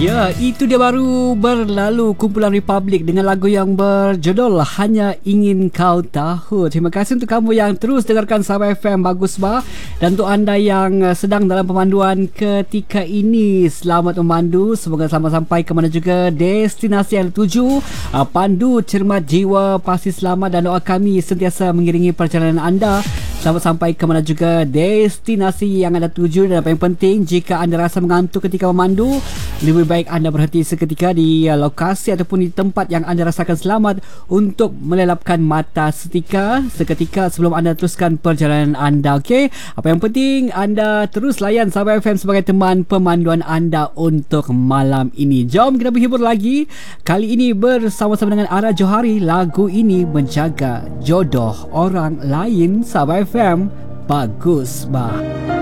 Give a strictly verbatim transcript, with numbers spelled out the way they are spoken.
Ya, itu dia baru berlalu kumpulan Republic dengan lagu yang berjudul Hanya Ingin Kau Tahu. Terima kasih untuk kamu yang terus dengarkan Sabah F M. Bagus bah. Dan untuk anda yang sedang dalam pemanduan ketika ini, selamat memandu. Semoga selamat sampai ke mana juga destinasi yang dituju. Pandu cermat jiwa pasti selamat, dan doa kami sentiasa mengiringi perjalanan anda selamat sampai ke mana juga destinasi yang anda tuju. Dan apa yang penting, jika anda rasa mengantuk ketika memandu, lebih baik anda berhenti seketika di lokasi ataupun di tempat yang anda rasakan selamat untuk melelapkan mata seketika seketika sebelum anda teruskan perjalanan anda. Okey, apa yang penting anda terus layan Sabah F M sebagai teman pemanduan anda untuk malam ini. Jom kita berhibur lagi, kali ini bersama-sama dengan Ara Johari. Lagu ini Menjaga Jodoh Orang Lain. Sabah F M, bagus bah.